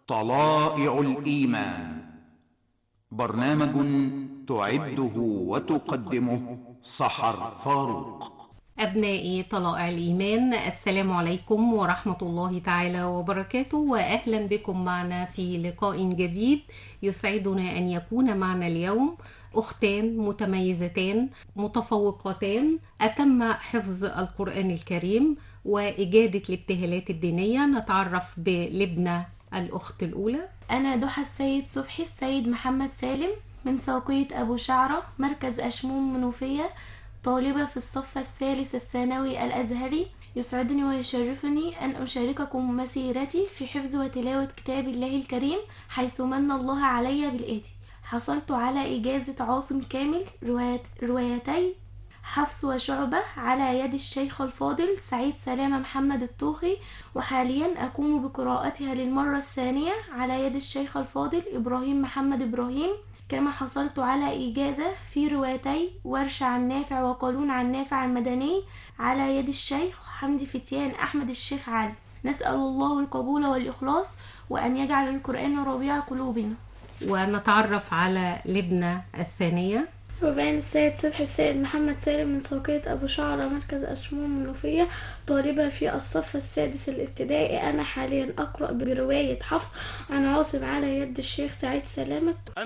طلائع الإيمان، برنامج تعده وتقدمه سحر فاروق. أبنائي طلائع الإيمان، السلام عليكم ورحمة الله تعالى وبركاته، وأهلا بكم معنا في لقاء جديد. يسعدنا أن يكون معنا اليوم أختان متميزتان متفوقتان أتم حفظ القرآن الكريم وإجادة الابتهالات الدينية. نتعرف بلبنى الأخت الأولى. أنا ضحى السيد صبحي السيد محمد سالم من ساقية أبو شعرة، مركز أشموم منوفية، طالبة في الصف الثالث الثانوي الأزهري. يسعدني ويشرفني أن أشارككم مسيرتي في حفظ وتلاوة كتاب الله الكريم، حيث من الله علي بالآتي: حصلت على إجازة عاصم كامل روايتي حفص وشعبة على يد الشيخ الفاضل سعيد سلامة محمد الطوخي، وحاليا أقوم بقراءتها للمرة الثانية على يد الشيخ الفاضل إبراهيم محمد إبراهيم. كما حصلت على إجازة في روايتي ورش عن نافع وقالون عن نافع المدني على يد الشيخ حمدي فتيان أحمد الشيخ علي. نسأل الله القبول والإخلاص، وأن يجعل القرآن ربيع قلوبنا. ونتعرف على لبنى الثانية. ربان السيد صبحي السيد محمد سالم من ساقية أبو شعرة، مركز أشموم منوفية، طالبة في الصف السادس الابتدائي. أنا حاليا أقرأ برواية حفص عن عاصم على يد الشيخ سعيد سلامة.